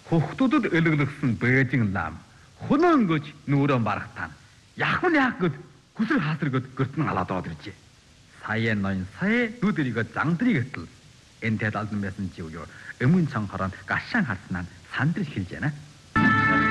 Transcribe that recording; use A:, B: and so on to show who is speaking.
A: Хөхтүүдэд өлөглөсөн Бээжин лам хөнөөнгөж нүрэн барахтаа яхвал яах гэд хүсэл хаасрагд гөртөн алаад ороод иржээ. Сая ноён сая дүүдэрийгөө зангдрыг гэтэл энэ тэд алдан байсан чи юу өмнө цанхорон гашаан харснаа сандрж хэлж яана.